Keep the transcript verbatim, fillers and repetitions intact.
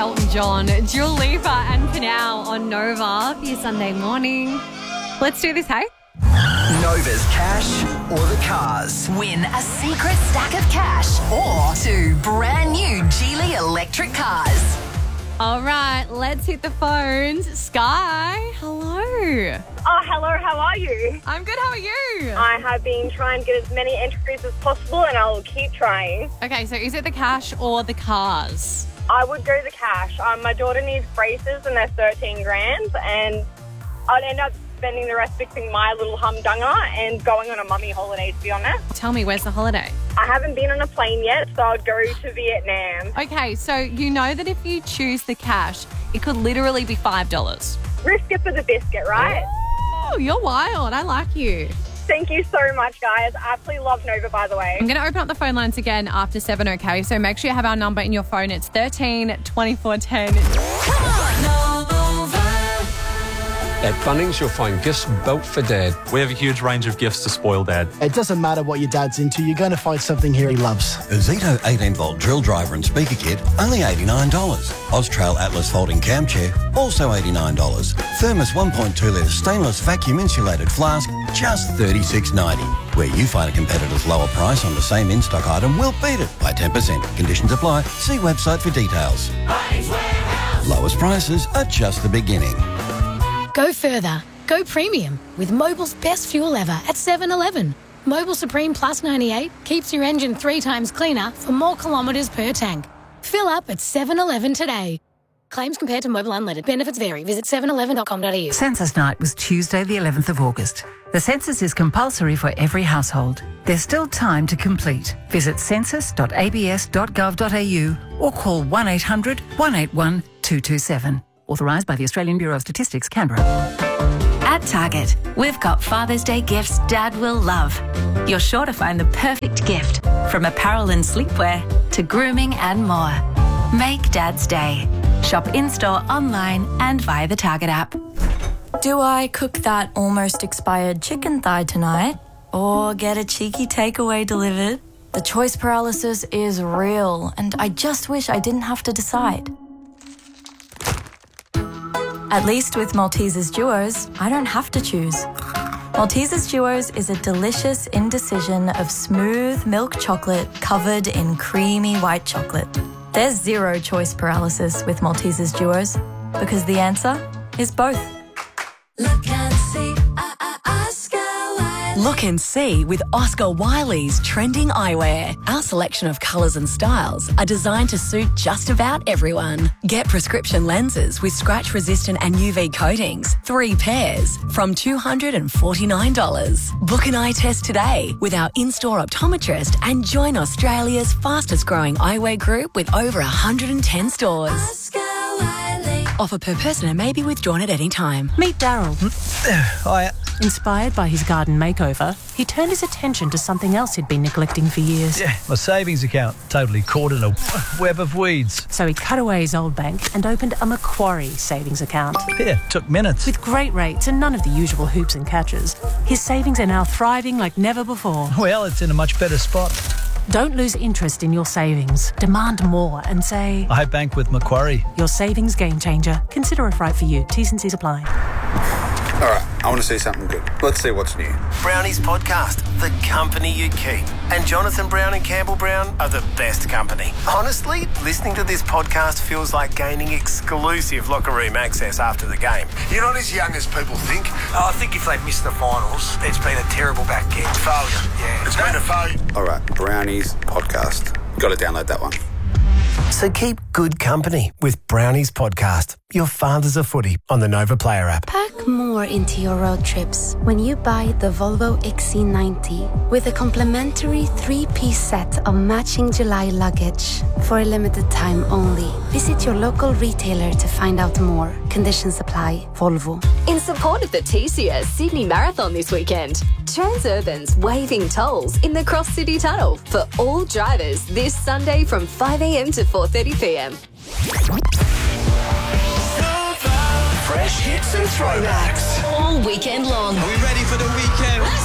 Elton John, Dua Lipa and Canal on Nova for your Sunday morning. Let's do this, hey? Nova's cash or the cars. Win a secret stack of cash or two brand new Geely electric cars. All right, let's hit the phones. Sky, hello. Oh, hello, how are you? I'm good, how are you? I have been trying to get as many entries as possible and I will keep trying. Okay, so is it the cash or the cars? I would go the cash. Um, my daughter needs braces and they're thirteen grand and I'd end up spending the rest fixing my little humdunga and going on a mummy holiday, to be honest. Tell me, where's the holiday? I haven't been on a plane yet, so I'd go to Vietnam. Okay, so you know that if you choose the cash, it could literally be five dollars. Risk it for the biscuit, right? Oh, you're wild. I like you. Thank you so much, guys. I absolutely love Nova, by the way. I'm going to open up the phone lines again after seven, okay? So make sure you have our number in your phone. It's thirteen twenty-four ten. Come on, Nova. At Bunnings, you'll find gifts built for Dad. We have a huge range of gifts to spoil Dad. It doesn't matter what your dad's into, you're going to find something here he loves. A Zito eighteen volt drill driver and speaker kit, only eighty-nine dollars. Austrail Atlas folding cam chair, also eighty-nine dollars. Thermos one point two litre stainless vacuum insulated flask, just thirty-six ninety. Where you find a competitor's lower price on the same in-stock item, we'll beat it by ten percent. Conditions apply. See website for details. Lowest prices are just the beginning. Go further. Go premium with Mobil's best fuel ever at seven eleven. Mobil Supreme Plus ninety-eight keeps your engine three times cleaner for more kilometres per tank. Fill up at seven eleven today. Claims compared to Mobil Unleaded. Benefits vary. Visit seven eleven dot com dot a u. Census night was Tuesday the eleventh of August. The census is compulsory for every household. There's still time to complete. Visit census dot a b s dot gov dot a u or call one eight hundred one eight one two two seven. Authorised by the Australian Bureau of Statistics, Canberra. At Target, we've got Father's Day gifts Dad will love. You're sure to find the perfect gift, from apparel and sleepwear to grooming and more. Make Dad's day. Shop in-store, online and via the Target app. Do I cook that almost expired chicken thigh tonight or get a cheeky takeaway delivered? The choice paralysis is real and I just wish I didn't have to decide. At least with Maltesers Duos, I don't have to choose. Maltesers Duos is a delicious indecision of smooth milk chocolate covered in creamy white chocolate. There's zero choice paralysis with Maltesers Duos because the answer is both. Look and see, uh, uh, Oscar Wilde. Look and see with Oscar Wiley's trending eyewear. Our selection of colours and styles are designed to suit just about everyone. Get prescription lenses with scratch-resistant and U V coatings, three pairs, from two hundred forty-nine dollars. Book an eye test today with our in-store optometrist and join Australia's fastest-growing eyewear group with over one hundred ten stores. Oscar Wiley. Offer per person and may be withdrawn at any time. Meet Daryl. Hi. Inspired by his garden makeover, he turned his attention to something else he'd been neglecting for years. Yeah, my savings account, totally caught in a web of weeds. So he cut away his old bank and opened a Macquarie savings account. Yeah, took minutes. With great rates and none of the usual hoops and catches, his savings are now thriving like never before. Well, it's in a much better spot. Don't lose interest in your savings. Demand more and say, I bank with Macquarie. Your savings game changer. Consider if right for you. T's and C's apply. All right, I want to see something good. Let's see what's new. Brownies Podcast, the company you keep. And Jonathan Brown and Campbell Brown are the best company. Honestly, listening to this podcast feels like gaining exclusive locker room access after the game. You're not as young as people think. I think if they've missed the finals, it's been a terrible back end. Failure, yeah. It's been a failure. All right, Brownies Podcast. Got to download that one. So keep good company with Brownies Podcast. Your father's a footy on the Nova Player app. Pack more into your road trips when you buy the Volvo X C ninety with a complimentary three-piece set of matching July luggage for a limited time only. Visit your local retailer to find out more. Conditions apply. Volvo. In support of the T C S Sydney Marathon this weekend, Transurban's waiving tolls in the Cross City Tunnel for all drivers this Sunday from five a m to four thirty p m. Fresh hits and throwbacks all weekend long. Are we ready for the weekend?